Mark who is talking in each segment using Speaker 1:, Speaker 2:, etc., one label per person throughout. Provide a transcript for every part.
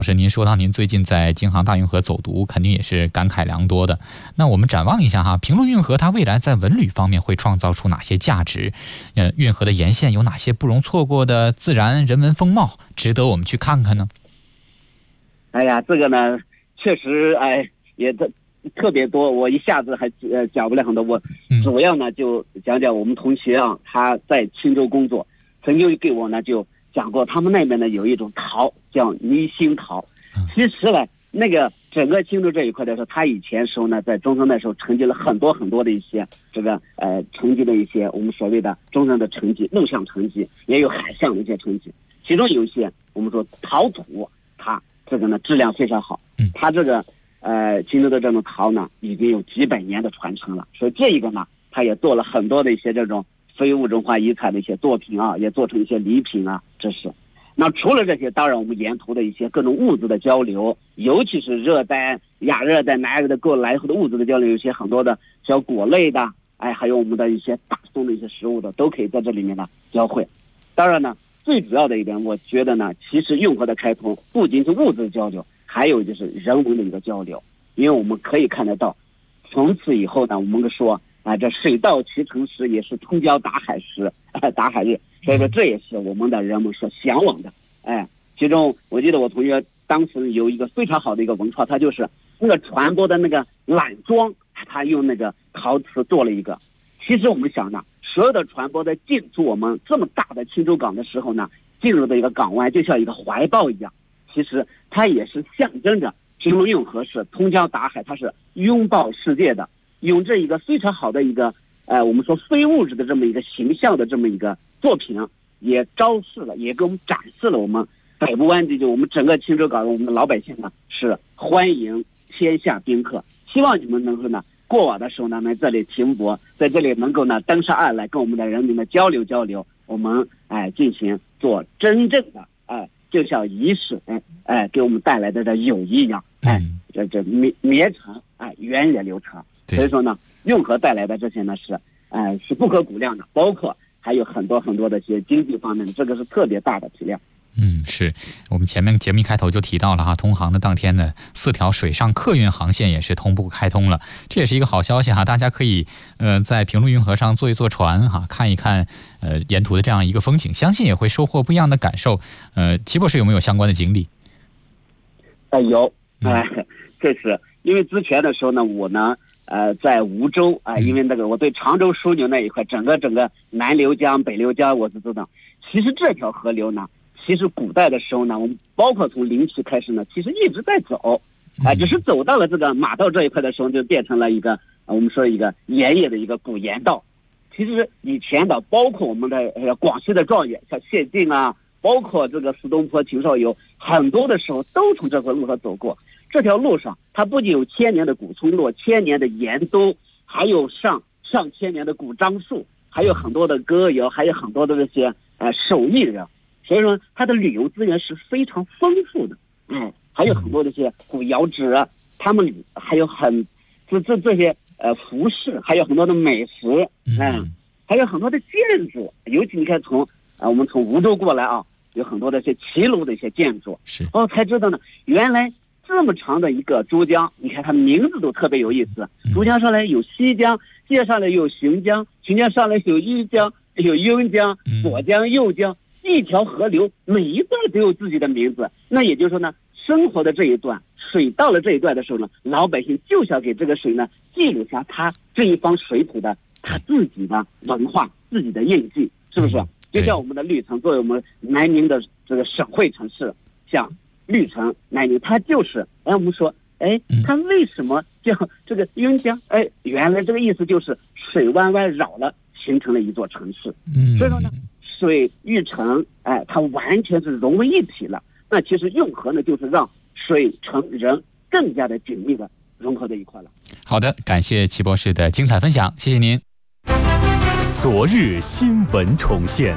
Speaker 1: 是您说到您最近在京杭大运河走读，肯定也是感慨良多的。那我们展望一下哈，平陆运河它未来在文旅方面会创造出哪些价值？运河的沿线有哪些不容错过的自然人文风貌，值得我们去看看呢？
Speaker 2: 哎呀，这个呢，确实也特别多，我一下子还讲不了很多。我主要呢就讲讲我们同学啊，他在青州工作，曾经给我呢就讲过，他们那边呢有一种桃叫泥星桃。其实呢，那个整个青州这一块来说，他以前时候呢，在中山的时候成绩了很多很多的一些这个成绩的一些我们所谓的中山的成绩，陆上成绩，也有海上的一些成绩。其中有一些我们说陶土，它这个呢质量非常好，它这个青州的这种陶呢已经有几百年的传承了，所以这一个呢，它也做了很多的一些这种非物质文化遗产的一些作品啊，也做成一些礼品啊，这是。那除了这些，当然我们沿途的一些各种物资的交流，尤其是热带、亚热带、南热带过来后的物资的交流，有些很多的小果类的，还有我们的一些大宗的一些食物的，都可以在这里面呢交汇。当然呢，最主要的一点，我觉得呢，其实运河的开通不仅是物质的交流，还有就是人文的一个交流。因为我们可以看得到，从此以后呢，我们说这水到渠成时，也是通宵达海时，达海日。所以说这也是我们的人们所向往的。其中我记得我同学当时有一个非常好的一个文创，他就是那个船舶的那个缆桩，他用那个陶瓷做了一个。其实我们想呢，所有的船舶在进出我们这么大的青州港的时候呢，进入的一个港湾就像一个怀抱一样，其实它也是象征着平陆运河是通江达海，它是拥抱世界的，用这一个非常好的一个我们说非物质的这么一个形象的这么一个作品，也昭示了，也给我们展示了我们北部湾地区，我们整个青州港，我们的老百姓呢是欢迎天下宾客，希望你们能够呢过往的时候呢来这里停泊，在这里能够呢登上岸来跟我们的人民的交流交流，我们进行做真正的就像仪式给我们带来的这友谊一样，这绵长源远流长。所以说呢，运河带来的这些呢是不可估量的，包括还有很多很多的一些经济方面的，这个是特别大的体量。
Speaker 1: 是我们前面节目一开头就提到了哈，通航的当天呢，4条水上客运航线也是同步开通了，这也是一个好消息哈，大家可以在平陆运河上坐一坐船哈，看一看沿途的这样一个风景，相信也会收获不一样的感受。齐博士有没有相关的经历？
Speaker 2: 有，这是因为之前的时候呢，我呢在梧州因为那个我对常州枢纽那一块，整个南流江、北流江我是知道。其实这条河流呢，其实古代的时候呢，我们包括从灵溪开始呢，其实一直在走，只是走到了这个马道这一块的时候，就变成了一个我们说一个盐业的一个古盐道。其实以前的，包括我们的广西的状元，像谢晋啊，包括这个苏东坡、秦少游，很多的时候都从这条路上走过。这条路上，它不仅有1000年的古村落、1000年的盐都，还有上千年的古樟树，还有很多的歌谣，还有很多的这些手艺人。所以说它的旅游资源是非常丰富的，还有很多这些古窑址，他们还有这些服饰，还有很多的美食，还有很多的建筑，尤其你看我们从梧州过来啊，有很多的一些骑楼的一些建筑，才知道呢，原来这么长的一个珠江，你看它的名字都特别有意思，珠江上来有西江，西江上来有浔江，浔江上来有猗江，有邕江、左江、右江，一条河流每一段都有自己的名字。那也就是说呢，生活的这一段，水到了这一段的时候呢，老百姓就想给这个水呢记录下它这一方水土的他自己的文化、自己的印记，是不是？就像我们的绿城，作为我们南宁的这个省会城市，像绿城、南宁，它就是我们说它为什么叫这个邕江？原来这个意思就是水弯弯绕了，形成了一座城市。所以说呢，水与城它完全是融为一体了。那其实运河呢，就是让水城人更加的紧密的融合在一块了。
Speaker 1: 好的，感谢齐博士的精彩分享，谢谢您。
Speaker 3: 昨日新闻重现，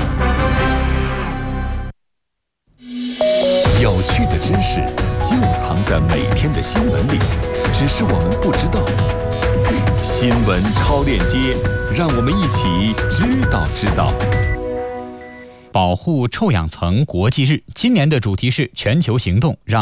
Speaker 3: 有趣的知识就藏在每天的新闻里，只是我们不知道。新闻超链接，让我们一起知道。
Speaker 1: 保护臭氧层国际日，今年的主题是全球行动，让